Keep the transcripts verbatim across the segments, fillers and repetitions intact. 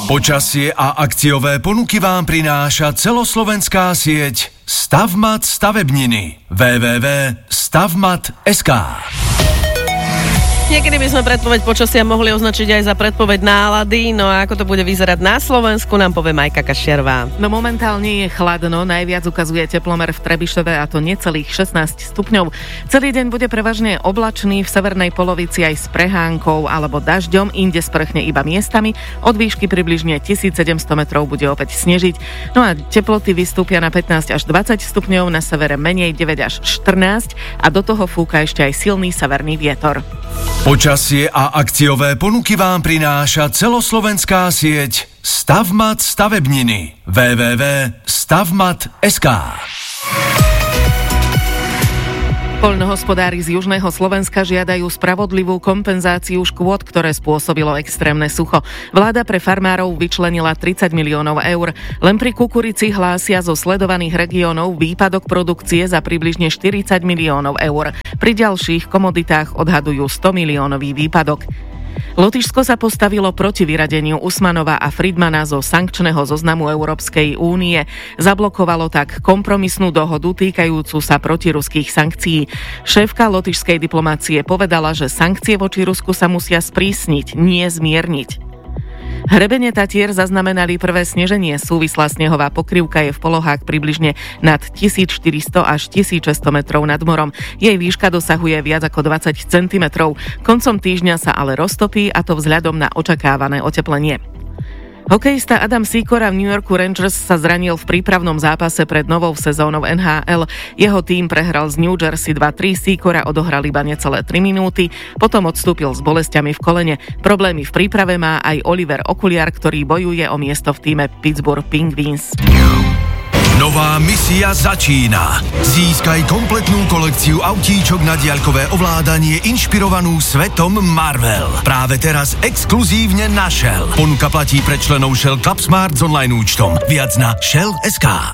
Počasie a akciové ponuky vám prináša celoslovenská sieť Stavmat stavebniny. w w w bodka stavmat bodka es ká. Niekedy by sme predpoveď počasia mohli označiť aj za predpoveď nálady, no a ako to bude vyzerať na Slovensku, nám povie Majka Kašiarová. No momentálne je chladno, najviac ukazuje teplomer v Trebišove a to necelých šestnásť stupňov. Celý deň bude prevažne oblačný, v severnej polovici aj s prehánkou alebo dažďom, inde sprchne iba miestami, od výšky približne tisícsedemsto metrov bude opäť snežiť. No a teploty vystúpia na pätnásť až dvadsať stupňov, na severe menej deväť až štrnásť a do toho fúka ešte aj silný severný vietor. Počasie a akciové ponuky vám prináša celoslovenská sieť Stavmat stavebniny. w w w bodka stavmat bodka es ká. Poľnohospodári z južného Slovenska žiadajú spravodlivú kompenzáciu škôd, ktoré spôsobilo extrémne sucho. Vláda pre farmárov vyčlenila tridsať miliónov eur. Len pri kukurici hlásia zo sledovaných regiónov výpadok produkcie za približne štyridsať miliónov eur. Pri ďalších komoditách odhadujú sto miliónový výpadok. Lotyšsko sa postavilo proti vyradeniu Usmanova a Friedmana zo sankčného zoznamu Európskej únie. Zablokovalo tak kompromisnú dohodu týkajúcu sa protiruských sankcií. Šéfka lotyšskej diplomácie povedala, že sankcie voči Rusku sa musia sprísniť, nie zmierniť. Hrebene Tatier zaznamenali prvé sneženie. Súvislá snehová pokrývka je v polohách približne nad tisícštyristo až tisícšesťsto metrov nad morom. Jej výška dosahuje viac ako dvadsať centimetrov. Koncom týždňa sa ale roztopí, a to vzhľadom na očakávané oteplenie. Hokejista Adam Sýkora v New Yorku Rangers sa zranil v prípravnom zápase pred novou sezónou en há el. Jeho tím prehral z New Jersey dva tri, Sýkora odohral iba necelé tri minúty, potom odstúpil s bolestiami v kolene. Problémy v príprave má aj Oliver Okuliar, ktorý bojuje o miesto v tíme Pittsburgh Penguins. Nová misia začína. Získaj kompletnú kolekciu autíčok na diaľkové ovládanie inšpirovanú svetom Marvel. Práve teraz exkluzívne na Shell. Ponuka platí pre členov Shell Club Smart s online účtom. Viac na Shell bodka es ká.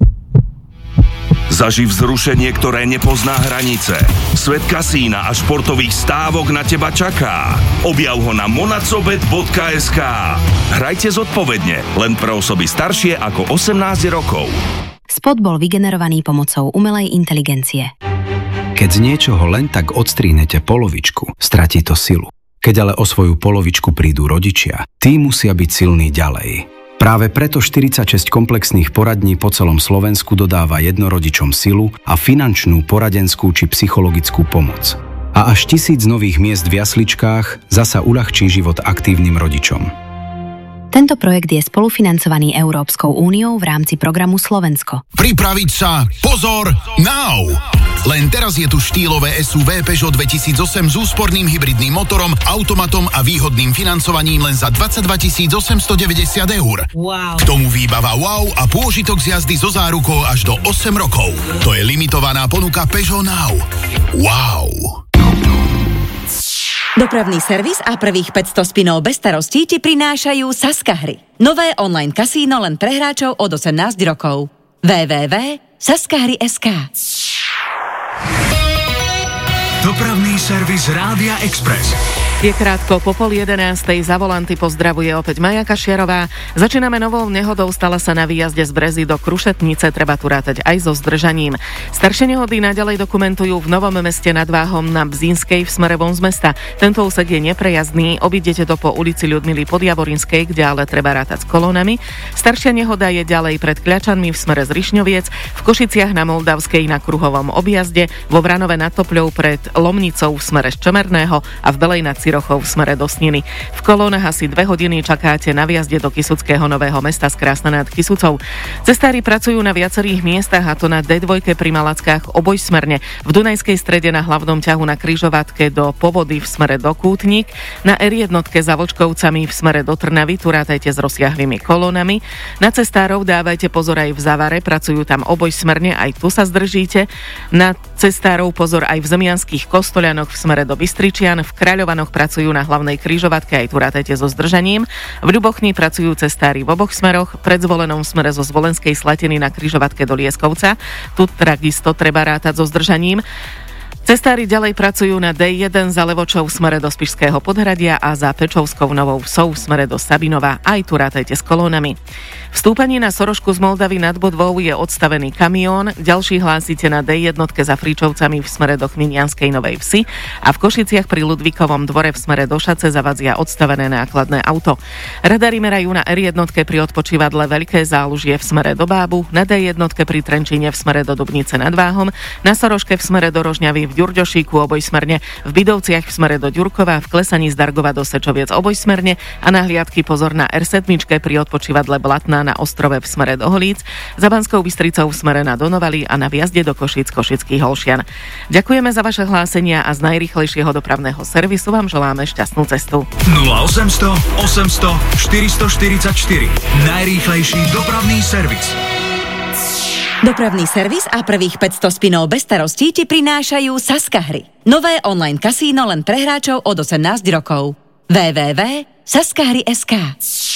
Zaživ vzrušenie, ktoré nepozná hranice. Svet kasína a športových stávok na teba čaká. Objav ho na monacobet bodka es ká. Hrajte zodpovedne, len pre osoby staršie ako osemnásť rokov. Spot bol vygenerovaný pomocou umelej inteligencie. Keď z niečoho len tak odstrihnete polovičku, stratí to silu. Keď ale o svoju polovičku prídu rodičia, tí musia byť silní ďalej. Práve preto štyridsaťšesť komplexných poradní po celom Slovensku dodáva jednorodičom silu a finančnú, poradenskú či psychologickú pomoc. A až tisíc nových miest v jasličkách zasa uľahčí život aktívnym rodičom. Tento projekt je spolufinancovaný Európskou úniou v rámci programu Slovensko. Pripraviť sa, pozor, now! Len teraz je tu štýlové es ú vé Peugeot dvetisícosem s úsporným hybridným motorom, automatom a výhodným financovaním len za dvadsaťdva tisíc osemstodeväťdesiat eur. Wow. K tomu výbava wow a pôžitok z jazdy so zárukou až do osem rokov. To je limitovaná ponuka Peugeot Now. Wow! Dopravný servis a prvých päťsto spinov bez starostí ti prinášajú Saska hry. Nové online kasíno len pre hráčov od osemnásť rokov. w w w bodka saska hry bodka es ká. Dopravný servis Rádia Express. Je krátko po pol jedenástej, za volanty pozdravuje opäť Maja Kašiarová. Začíname novou nehodou, stala sa na výjazde z Brezy do Krušetnice, treba tu rátať aj so zdržaním. Staršie nehody naďalej dokumentujú v Novom Meste nad Váhom na Bzínskej v smere von z mesta. Tento úsek je neprejazdný, obídete to po ulici Ľudmily Podjavorinskej, kde ale treba rátať s kolónami. Staršia nehoda je ďalej pred Kľačanmi v smere z Rišňoviec, v Košiciach na Moldavskej na kruhovom objazde, vo Vranove nad Topľou pred Lomnicou v smere z Čemerného a v Belej nad Cirochov v smere do Sniny. V kolónach asi dve hodiny čakáte na výjazde do Kysuckého Nového Mesta z Krásna nad Kysucou. Cestári pracujú na viacerých miestach, a to na dé dva pri Malackách obojsmerne, v Dunajskej Strede na hlavnom ťahu na križovatke do Povody v smere do Kútnik, na er jedna za Vlčkovcami v smere do Trnavy, tu rátajte s rozsiahlymi kolónami. Na cestárov dávajte pozor aj v Zavare, pracujú tam obojsmerne, aj tu sa zdržíte. Na cestárov pozor aj v Zemianských Kostoľanoch v smere do Bystričian, v Kráľovanoch pracujú na hlavnej križovatke, aj tu rátajte so zdržaním. V Ľubochni pracujú cestári v oboch smeroch, pred Zvolenom smere zo Zvolenskej Slatiny na križovatke do Lieskovca. Tu takisto treba rátať so zdržaním. Cestári ďalej pracujú na dé jeden za Levočou v smere do Spišského Podhradia a za Pečovskou Novou Vsou v smere do Sabinova. Aj tu rátajte s kolónami. V stúpaní na Sorošku z Moldavy nad Bodvou je odstavený kamión, ďalší hlásite na dé jedna za Fríčovcami v smere do Chminianskej Novej Vsi a v Košiciach pri Ludvíkovom dvore v smere do Šace zavadzia odstavené nákladné auto. Radari merajú na er jedna pri odpočívadle Veľké Zálužie v smere do Bábu, na dé jedna pri Trenčíne v smere do Dubnice nad Váhom, na Soroške v smere do Rožňavy, v Ďurďošíku obojsmerne, v Bidovciach v smere do Ďurkova, v Klesaní z Dargova do Sečoviec obojsmerne a na hliadky pozor na er sedem pri odpočívadle Blatná na Ostrove v smere do Holíc, za Banskou Bystricou v smere na Donovali a na vjazde do Košíc Košických Holšian. Ďakujeme za vaše hlásenia a z najrýchlejšieho dopravného servisu vám želáme šťastnú cestu. nula osemsto osemsto štyristoštyridsaťštyri Najrýchlejší dopravný servis. Dopravný servis a prvých päťsto spinov bez starostí ti prinášajú Saska hry. Nové online kasíno len pre hráčov od osemnásť rokov. w w w bodka saskahry bodka es ká